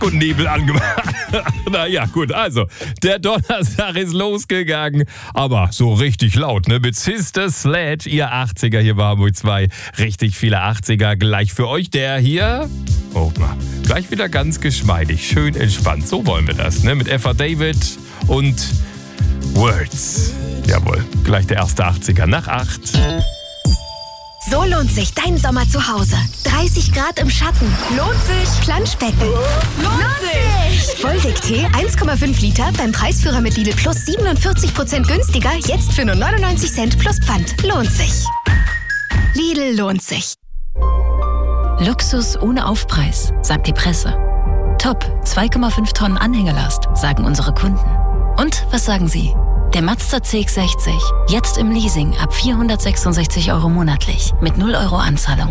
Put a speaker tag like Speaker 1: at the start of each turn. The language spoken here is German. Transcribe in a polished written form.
Speaker 1: und Nebel angemacht. Naja, gut, also, der Donnerstag ist losgegangen, aber so richtig laut, ne? Mit Sister Sledge, ihr 80er hier bei Hamburg 2. Richtig viele 80er gleich für euch. Der hier, oh mal, gleich wieder ganz geschmeidig, schön entspannt. So wollen wir das, ne? Mit Eva David und Words. Jawohl, gleich der erste 80er nach 8.
Speaker 2: So lohnt sich dein Sommer zu Hause. 30 Grad im Schatten. Lohnt sich. Planschbecken. Lohnt sich. Vollweg-Tee 1,5 Liter beim Preisführer mit Lidl Plus 47% günstiger. Jetzt für nur 99 Cent plus Pfand. Lohnt sich. Lidl lohnt sich.
Speaker 3: Luxus ohne Aufpreis, sagt die Presse. Top, 2,5 Tonnen Anhängelast, sagen unsere Kunden. Und was sagen Sie? Der Mazda CX-60, jetzt im Leasing ab 466 € monatlich mit 0 € Anzahlung.